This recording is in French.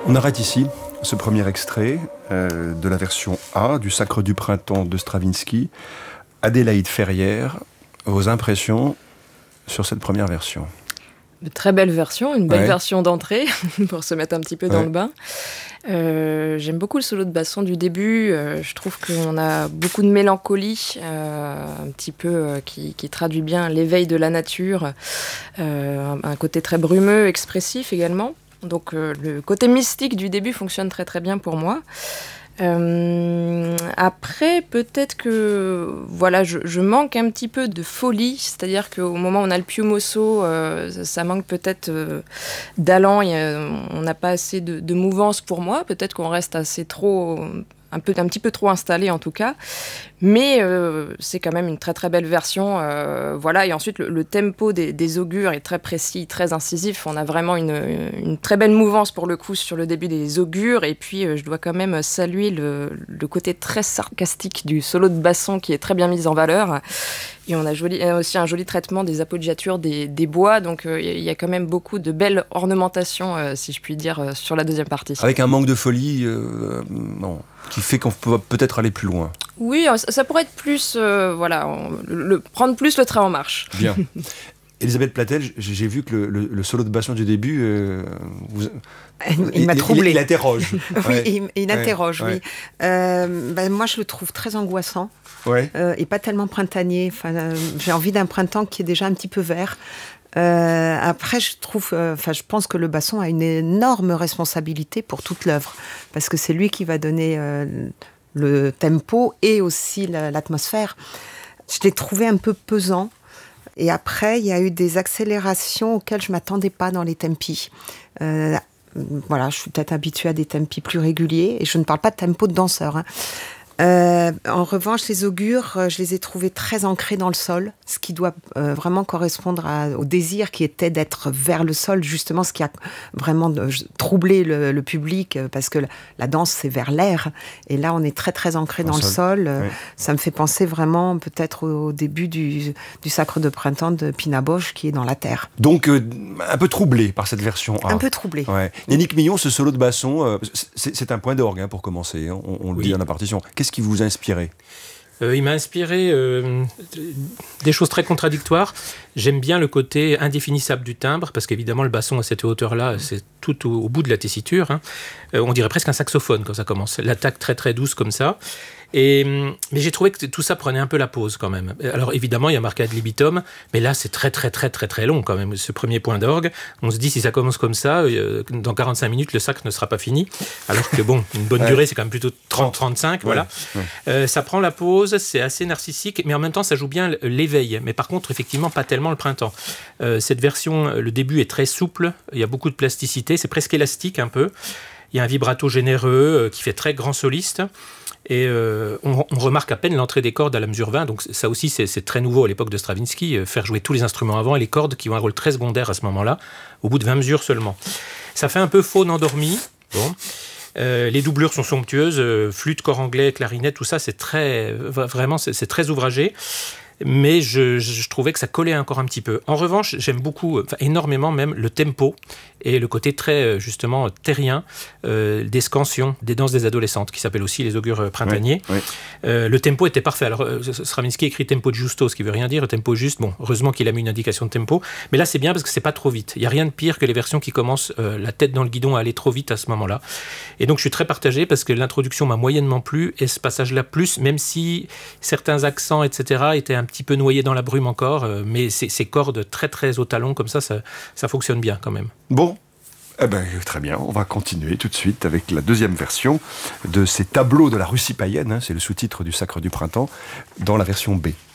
On arrête ici ce premier extrait de la version A du Sacre du printemps de Stravinsky. Adélaïde Ferrière, vos impressions sur cette première version? Une très belle version, une belle Ouais. version d'entrée, pour se mettre un petit peu dans Ouais. le bain. J'aime beaucoup le solo de basson du début. Je trouve qu'on a beaucoup de mélancolie, un petit peu qui traduit bien l'éveil de la nature, un côté très brumeux, expressif également. Donc le côté mystique du début fonctionne très très bien pour moi. Après, peut-être que voilà, je manque un petit peu de folie, c'est-à-dire qu'au moment où on a le più mosso, ça manque peut-être d'allant, on n'a pas assez de mouvance pour moi, peut-être qu'on reste assez trop, un petit peu trop installé en tout cas, mais c'est quand même une très très belle version, voilà. Et ensuite le tempo des augures est très précis, très incisif, on a vraiment une très belle mouvance pour le coup sur le début des augures, et puis je dois quand même saluer le côté très sarcastique du solo de basson qui est très bien mis en valeur, et on a aussi un joli traitement des appoggiatures des bois, donc il y a quand même beaucoup de belles ornementations, si je puis dire, sur la deuxième partie. Avec un manque de folie qui fait qu'on peut peut-être aller plus loin. Oui, ça pourrait être plus, prendre plus le train en marche. Bien. Elisabeth Platel, j'ai vu que le solo de basson du début, il m'a troublé. Il interroge. Oui, il interroge, oui. Moi, je le trouve très angoissant. Ouais. Et pas tellement printanier. J'ai envie d'un printemps qui est déjà un petit peu vert. Après, je pense que le basson a une énorme responsabilité pour toute l'œuvre, parce que c'est lui qui va donner le tempo et aussi l'atmosphère. Je l'ai trouvé un peu pesant. Et après, il y a eu des accélérations auxquelles je ne m'attendais pas dans les tempi. Je suis peut-être habituée à des tempi plus réguliers, et je ne parle pas de tempo de danseur, hein. En revanche, les augures, je les ai trouvés très ancrés dans le sol, ce qui doit vraiment correspondre au désir qui était d'être vers le sol, justement ce qui a vraiment troublé le public, parce que la danse, c'est vers l'air, et là, on est très très ancré dans le sol. Ça me fait penser vraiment peut-être au début du Sacre de printemps de Pina Bausch, qui est dans la terre. Donc, un peu troublé par cette version A. Un peu troublé. Ouais. Yannick Millon, ce solo de basson, c'est un point d'orgue, pour commencer. On le dit dans la partition. Qu'est-ce qui vous a inspiré ? Il m'a inspiré des choses très contradictoires. J'aime bien le côté indéfinissable du timbre, parce qu'évidemment, le basson à cette hauteur-là, c'est tout au bout de la tessiture, hein. On dirait presque un saxophone quand ça commence. L'attaque très très douce comme ça. Mais j'ai trouvé que tout ça prenait un peu la pause quand même. Alors évidemment, il y a marqué ad libitum, mais là c'est très très très très très long quand même, ce premier point d'orgue. On se dit, si ça commence comme ça, dans 45 minutes, le sacre ne sera pas fini. Alors que bon, une bonne durée, c'est quand même plutôt 30-35, voilà. Ouais. Ça prend la pause, c'est assez narcissique, mais en même temps, ça joue bien l'éveil. Mais par contre, effectivement, pas tellement le printemps. Cette version, le début est très souple, il y a beaucoup de plasticité, c'est presque élastique un peu. Il y a un vibrato généreux qui fait très grand soliste. Et on remarque à peine l'entrée des cordes à la mesure 20, donc ça aussi c'est très nouveau à l'époque de Stravinsky, faire jouer tous les instruments avant et les cordes qui ont un rôle très secondaire à ce moment-là, au bout de 20 mesures seulement. Ça fait un peu faune endormie. Bon. Les doublures sont somptueuses, flûte, cor anglais, clarinette, tout ça c'est très ouvragé. Mais je trouvais que ça collait encore un petit peu. En revanche, j'aime beaucoup, énormément même, le tempo et le côté très, justement, terrien des scansions, des danses des adolescentes, qui s'appellent aussi les augures printaniers. Oui. Le tempo était parfait. Alors, Stravinsky écrit tempo giusto, ce qui veut rien dire, le tempo juste. Bon, heureusement qu'il a mis une indication de tempo. Mais là, c'est bien parce que c'est pas trop vite. Il n'y a rien de pire que les versions qui commencent la tête dans le guidon à aller trop vite à ce moment-là. Et donc, je suis très partagé parce que l'introduction m'a moyennement plu et ce passage-là plus, même si certains accents, etc., étaient un petit peu noyé dans la brume encore, mais ces cordes très très au talon comme ça fonctionne bien quand même. Bon, très bien, on va continuer tout de suite avec la deuxième version de ces tableaux de la Russie païenne, c'est le sous-titre du Sacre du printemps, dans la version B.